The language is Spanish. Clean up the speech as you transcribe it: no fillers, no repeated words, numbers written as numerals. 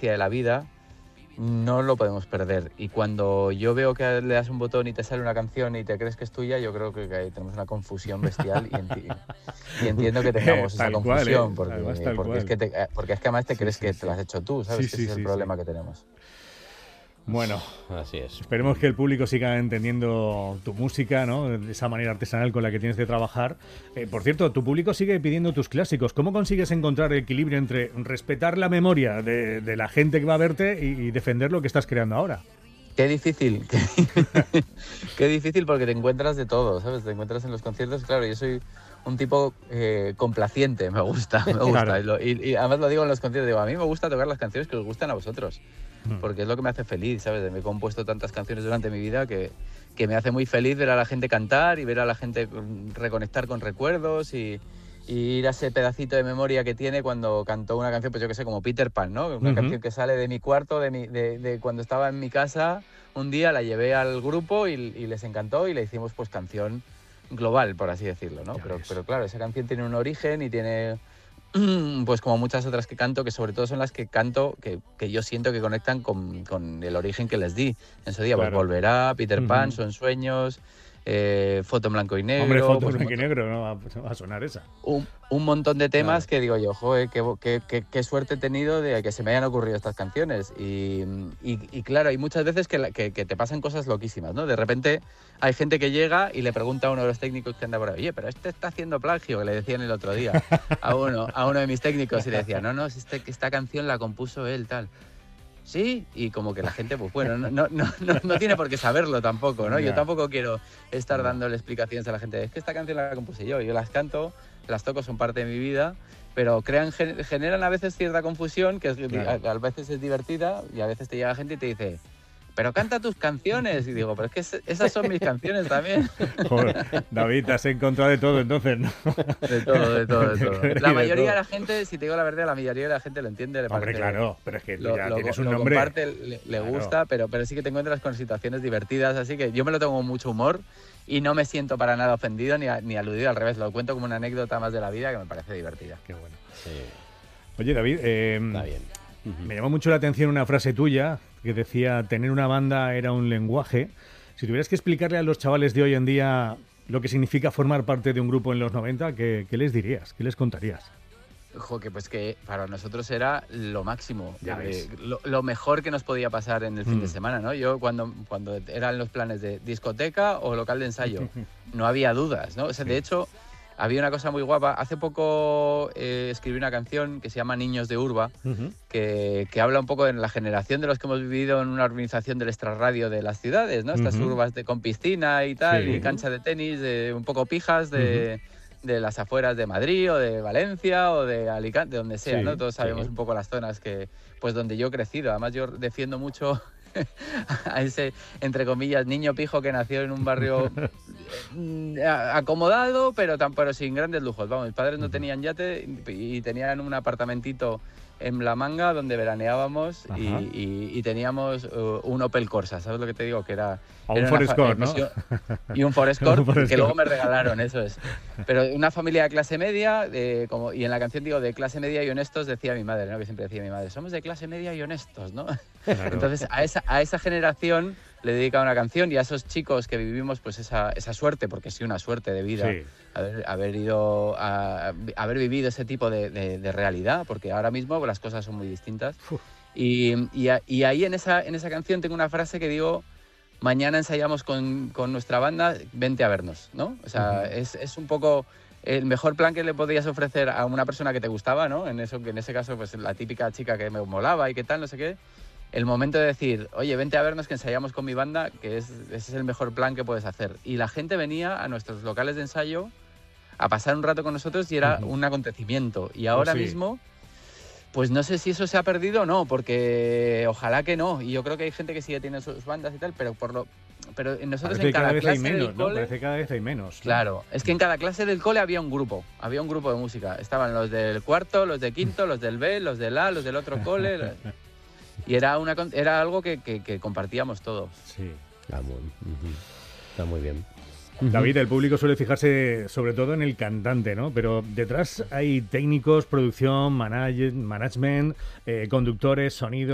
gracia de la vida, no lo podemos perder. Y cuando yo veo que le das un botón y te sale una canción y te crees que es tuya, yo creo que ahí tenemos una confusión bestial y entiendo que tengamos esa confusión, porque es que además te crees que te lo has hecho tú, ¿sabes? Que ese es el problema que tenemos. Bueno, así es. Esperemos que el público siga entendiendo tu música, ¿no? De esa manera artesanal con la que tienes de trabajar. Por cierto, tu público sigue pidiendo tus clásicos. ¿Cómo consigues encontrar el equilibrio entre respetar la memoria de la gente que va a verte y defender lo que estás creando ahora? Qué difícil, qué difícil, porque te encuentras de todo, ¿sabes? Te encuentras en los conciertos, claro, yo soy un tipo complaciente, me gusta. Claro. Y además lo digo en los conciertos, digo, a mí me gusta tocar las canciones que os gustan a vosotros, porque es lo que me hace feliz, ¿sabes? Me he compuesto tantas canciones durante mi vida que me hace muy feliz ver a la gente cantar y ver a la gente reconectar con recuerdos y ir a ese pedacito de memoria que tiene cuando cantó una canción, pues yo que sé, como Peter Pan, ¿no? Una canción que sale de mi cuarto, de cuando estaba en mi casa, un día la llevé al grupo y les encantó y le hicimos pues canción global, por así decirlo, ¿no? Pero claro, esa canción tiene un origen y tiene, pues como muchas otras que canto, que sobre todo son las que canto, que yo siento que conectan con el origen que les di en su día. Claro. Pues Volverá, Peter Pan, Son sueños... Foto en blanco y negro. Hombre, Foto en blanco y negro, no va a sonar esa. Un montón de temas que digo yo, joder, qué suerte he tenido de que se me hayan ocurrido estas canciones. Y claro, hay muchas veces que te pasan cosas loquísimas, ¿no? De repente hay gente que llega y le pregunta a uno de los técnicos que anda por ahí, oye, pero este está haciendo plagio, que le decían el otro día a uno de mis técnicos, y le decía, no, esta canción la compuso él, tal. Sí, y como que la gente, pues bueno, no tiene por qué saberlo tampoco, ¿no? Yo tampoco quiero estar dándole explicaciones a la gente. Es que esta canción la compuse yo las canto, las toco, son parte de mi vida, pero generan a veces cierta confusión, que a veces es divertida, y a veces te llega gente y te dice, pero canta tus canciones. Y digo, pero es que esas son mis canciones también. Joder, David, te has encontrado de todo entonces, ¿no? De todo. La mayoría de la gente, si te digo la verdad, la mayoría de la gente lo entiende, le parece. Hombre, claro, pero es que tienes un lo nombre. Comparte, le gusta, pero sí que te encuentras con situaciones divertidas, así que yo me lo tomo con mucho humor y no me siento para nada ofendido ni aludido, al revés, lo cuento como una anécdota más de la vida que me parece divertida. Qué bueno. Sí. Oye, David, está bien. Me llamó mucho la atención una frase tuya que decía, tener una banda era un lenguaje. Si tuvieras que explicarle a los chavales de hoy en día lo que significa formar parte de un grupo en los 90, ¿qué les dirías? ¿Qué les contarías? Pues que para nosotros era lo máximo, lo mejor que nos podía pasar en el fin de semana, ¿no? Yo cuando eran los planes de discoteca o local de ensayo, no había dudas, ¿no? O sea, de hecho, había una cosa muy guapa. Hace poco escribí una canción que se llama Niños de Urba, que habla un poco de la generación de los que hemos vivido en una urbanización del extrarradio de las ciudades, ¿no? Estas urbas con piscina y tal, y cancha de tenis, un poco pijas de las afueras de Madrid o de Valencia o de Alicante, de donde sea, ¿no? Todos sabemos un poco las zonas pues donde yo he crecido. Además, yo defiendo mucho a ese, entre comillas, niño pijo que nació en un barrio acomodado, pero sin grandes lujos. Vamos, mis padres no tenían yate y tenían un apartamentito en La Manga donde veraneábamos y teníamos un Opel Corsa, ¿sabes lo que te digo? Que era un Forest Core, ¿no? Y un Forest Core que luego me regalaron, eso es. Pero una familia de clase media, y en la canción digo de clase media y honestos, decía mi madre, ¿no? Que siempre decía mi madre, somos de clase media y honestos, ¿no? Claro. Entonces a esa generación le dedica una canción, y a esos chicos que vivimos pues esa suerte, porque sí, una suerte de vida, haber vivido ese tipo de realidad, porque ahora mismo las cosas son muy distintas. Y ahí en esa canción tengo una frase que digo, mañana ensayamos con nuestra banda, vente a vernos, ¿no? O sea, es un poco el mejor plan que le podías ofrecer a una persona que te gustaba, ¿no? En ese caso, pues la típica chica que me molaba y qué tal, no sé qué. El momento de decir, oye, vente a vernos que ensayamos con mi banda, que ese es el mejor plan que puedes hacer. Y la gente venía a nuestros locales de ensayo a pasar un rato con nosotros y era un acontecimiento. Y ahora mismo, pues no sé si eso se ha perdido o no, porque ojalá que no. Y yo creo que hay gente que sigue teniendo sus bandas y tal, pero nosotros en cada clase del cole... Parece que cada vez hay menos. Claro, es que en cada clase del cole había un grupo de música. Estaban los del cuarto, los de quinto, los del B, los del A, los del otro cole... Y era algo que compartíamos todos. Sí, está muy bien. David, el público suele fijarse sobre todo en el cantante, ¿no? Pero detrás hay técnicos, producción, management, conductores, sonido.